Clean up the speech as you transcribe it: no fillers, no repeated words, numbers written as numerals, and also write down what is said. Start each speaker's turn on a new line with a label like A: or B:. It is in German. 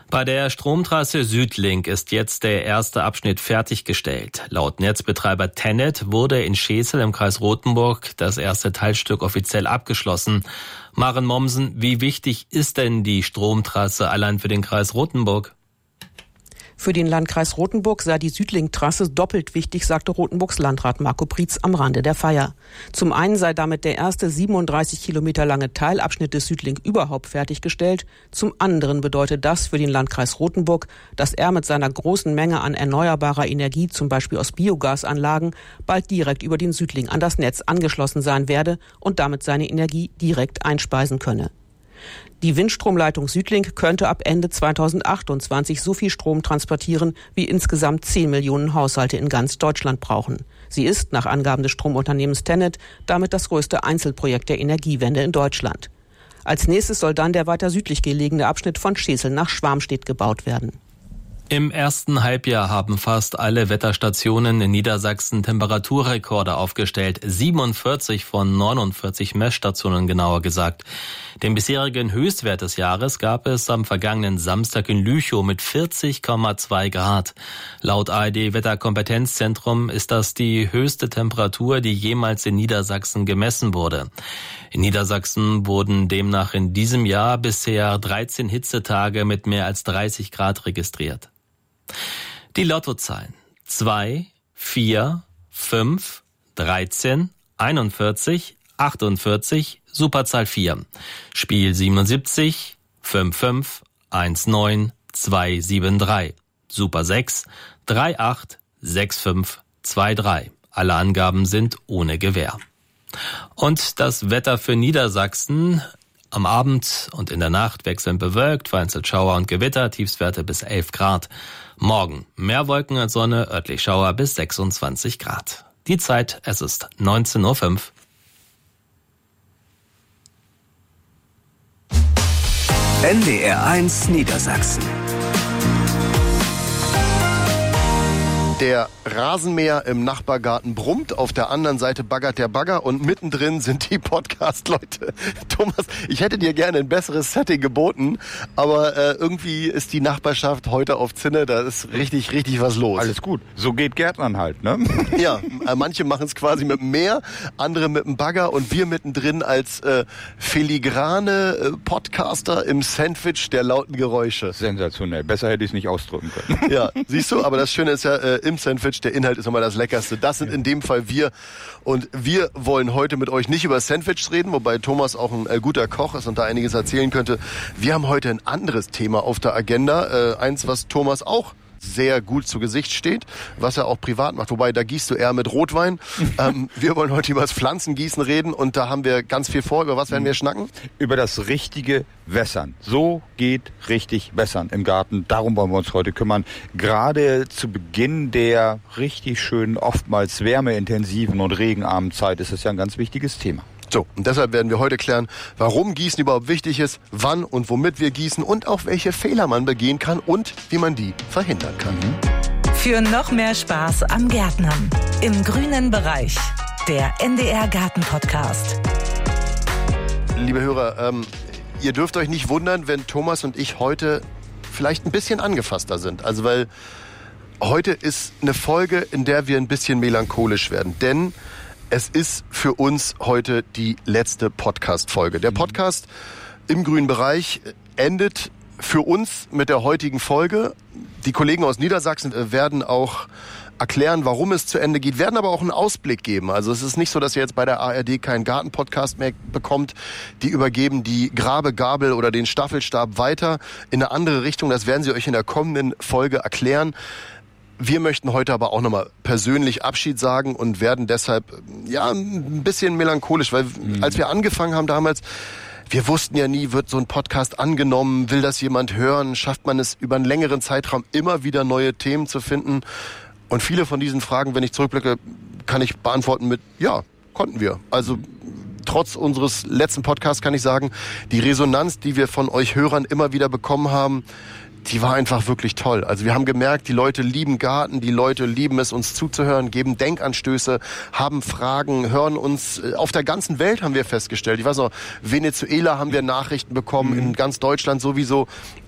A: Bei der Stromtrasse Südlink ist jetzt der erste Abschnitt fertiggestellt. Laut Netzbetreiber TenneT wurde in Schesel im Kreis Rothenburg das erste Teilstück offiziell abgeschlossen. Maren Mommsen, wie wichtig ist denn die Stromtrasse allein für den Kreis Rothenburg?
B: Für den Landkreis Rothenburg sei die Südlink-Trasse doppelt wichtig, sagte Rothenburgs Landrat Marco Prietz am Rande der Feier. Zum einen sei damit der erste 37 Kilometer lange Teilabschnitt des Südlink überhaupt fertiggestellt. Zum anderen bedeutet das für den Landkreis Rothenburg, dass er mit seiner großen Menge an erneuerbarer Energie, zum Beispiel aus Biogasanlagen, bald direkt über den Südlink an das Netz angeschlossen sein werde und damit seine Energie direkt einspeisen könne. Die Windstromleitung Südlink könnte ab Ende 2028 so viel Strom transportieren, wie insgesamt 10 Millionen Haushalte in ganz Deutschland brauchen. Sie ist, nach Angaben des Stromunternehmens TenneT, damit das größte Einzelprojekt der Energiewende in Deutschland. Als nächstes soll dann der weiter südlich gelegene Abschnitt von Schesel nach Schwarmstedt gebaut werden.
A: Im ersten Halbjahr haben fast alle Wetterstationen in Niedersachsen Temperaturrekorde aufgestellt. 47 von 49 Messstationen genauer gesagt. Den bisherigen Höchstwert des Jahres gab es am vergangenen Samstag in Lüchow mit 40,2 Grad. Laut ARD-Wetterkompetenzzentrum ist das die höchste Temperatur, die jemals in Niedersachsen gemessen wurde. In Niedersachsen wurden demnach in diesem Jahr bisher 13 Hitzetage mit mehr als 30 Grad registriert. Die Lottozahlen 2, 4, 5, 13, 41, 48, Superzahl 4. Spiel 77, 55, 19, 273. Super 6, 38, 65, 23. Alle Angaben sind ohne Gewähr. Und das Wetter für Niedersachsen: am Abend und in der Nacht wechselnd bewölkt, vereinzelt Schauer und Gewitter, Tiefstwerte bis 11 Grad. Morgen mehr Wolken als Sonne, örtlich Schauer bis 26 Grad. Die Zeit, es ist 19:05 Uhr.
C: NDR1 Niedersachsen.
D: Der Rasenmäher im Nachbargarten brummt, auf der anderen Seite baggert der Bagger und mittendrin sind die Podcast-Leute. Thomas, ich hätte dir gerne ein besseres Setting geboten, aber irgendwie ist die Nachbarschaft heute auf Zinne, da ist richtig was los.
E: Alles gut, so geht Gärtnern halt, ne?
D: Ja, manche machen es quasi mit dem Mäher, andere mit dem Bagger und wir mittendrin als filigrane Podcaster im Sandwich der lauten Geräusche.
E: Sensationell, besser hätte ich es nicht ausdrücken können.
D: Ja, siehst du, aber das Schöne ist ja, im Sandwich, der Inhalt ist nochmal das Leckerste. Das sind in dem Fall wir. Und wir wollen heute mit euch nicht über Sandwiches reden, wobei Thomas auch ein guter Koch ist und da einiges erzählen könnte. Wir haben heute ein anderes Thema auf der Agenda. Eins, was Thomas auch sehr gut zu Gesicht steht, was er auch privat macht. Wobei, da gießt du eher mit Rotwein. Wir wollen heute über das Pflanzengießen reden und da haben wir ganz viel vor. Über was werden wir schnacken?
E: Über das richtige Wässern. So geht richtig Wässern im Garten. Darum wollen wir uns heute kümmern. Gerade zu Beginn der richtig schön oftmals wärmeintensiven und regenarmen Zeit ist es ja ein ganz wichtiges Thema.
D: So, und deshalb werden wir heute klären, warum Gießen überhaupt wichtig ist, wann und womit wir gießen und auch welche Fehler man begehen kann und wie man die verhindern kann.
F: Für noch mehr Spaß am Gärtnern im grünen Bereich. Der NDR Garten Podcast.
D: Liebe Hörer, ihr dürft euch nicht wundern, wenn Thomas und ich heute vielleicht ein bisschen angefasster sind. Also weil heute ist eine Folge, in der wir ein bisschen melancholisch werden. Denn es ist für uns heute die letzte Podcast-Folge. Der Podcast im grünen Bereich endet für uns mit der heutigen Folge. Die Kollegen aus Niedersachsen werden auch erklären, warum es zu Ende geht, werden aber auch einen Ausblick geben. Also es ist nicht so, dass ihr jetzt bei der ARD keinen Garten-Podcast mehr bekommt. Die übergeben die Grabegabel oder den Staffelstab weiter in eine andere Richtung. Das werden sie euch in der kommenden Folge erklären. Wir möchten heute aber auch nochmal persönlich Abschied sagen und werden deshalb ja ein bisschen melancholisch, weil als wir angefangen haben damals, wir wussten ja nie, wird so ein Podcast angenommen, will das jemand hören, schafft man es über einen längeren Zeitraum immer wieder neue Themen zu finden. Und viele von diesen Fragen, wenn ich zurückblicke, kann ich beantworten mit ja, konnten wir. Also trotz unseres letzten Podcasts kann ich sagen, die Resonanz, die wir von euch Hörern immer wieder bekommen haben, die war einfach wirklich toll. Also wir haben gemerkt, die Leute lieben Garten, die Leute lieben es, uns zuzuhören, geben Denkanstöße, haben Fragen, hören uns. Auf der ganzen Welt haben wir festgestellt. Ich weiß noch, Venezuela haben wir Nachrichten bekommen, in ganz Deutschland sowieso.